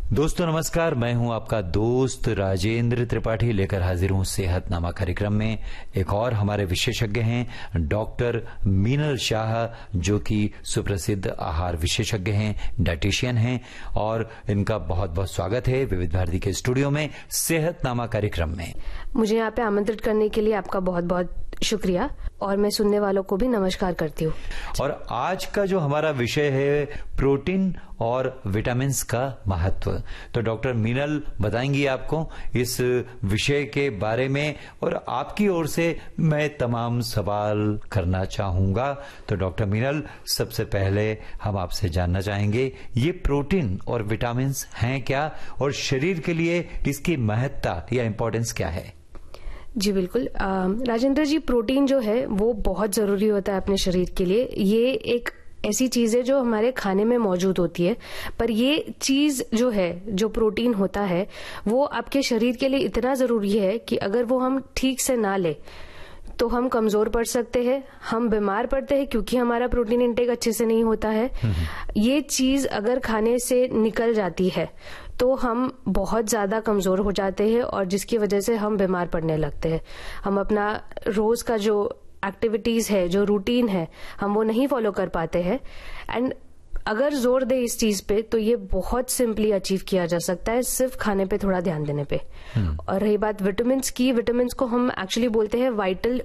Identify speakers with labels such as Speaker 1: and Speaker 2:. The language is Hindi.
Speaker 1: दोस्तों नमस्कार, मैं हूं आपका दोस्त राजेंद्र त्रिपाठी लेकर हाजिर हूं सेहतनामा कार्यक्रम में। एक और हमारे विशेषज्ञ हैं डॉक्टर मीनल शाह, जो कि सुप्रसिद्ध आहार विशेषज्ञ हैं, डाइटिशियन हैं, और इनका बहुत बहुत स्वागत है विविध भारती के स्टूडियो में सेहतनामा कार्यक्रम में।
Speaker 2: मुझे यहाँ पे आमंत्रित करने के लिए आपका बहुत बहुत शुक्रिया, और मैं सुनने वालों को भी नमस्कार करती हूँ।
Speaker 1: और आज का जो हमारा विषय है प्रोटीन और विटामिन्स का महत्व, तो डॉक्टर मीनल बताएंगी आपको इस विषय के बारे में, और आपकी ओर से मैं तमाम सवाल करना चाहूंगा। तो डॉक्टर मीनल, सबसे पहले हम आपसे जानना चाहेंगे ये प्रोटीन और विटामिन्स हैं क्या, और शरीर के लिए इसकी महत्ता या इम्पोर्टेंस क्या है?
Speaker 2: जी बिल्कुल राजेंद्र जी, प्रोटीन जो है वो बहुत जरूरी होता है अपने शरीर के लिए। ये एक ऐसी चीज है जो हमारे खाने में मौजूद होती है, पर ये चीज जो है, जो प्रोटीन होता है, वो आपके शरीर के लिए इतना जरूरी है कि अगर वो हम ठीक से ना ले तो हम कमजोर पड़ सकते हैं, हम बीमार पड़ते हैं क्योंकि हमारा प्रोटीन इंटेक अच्छे से नहीं होता है। ये चीज अगर खाने से निकल जाती है तो हम बहुत ज्यादा कमजोर हो जाते हैं, और जिसकी वजह से हम बीमार पड़ने लगते हैं। हम अपना रोज का जो एक्टिविटीज है, जो रूटीन है, हम वो नहीं फॉलो कर पाते हैं। एंड अगर जोर दे इस चीज पे तो ये बहुत सिंपली अचीव किया जा सकता है, सिर्फ खाने पे थोड़ा ध्यान देने पे। और रही बात विटामिन्स की, विटामिन्स को हम एक्चुअली बोलते हैं वाइटल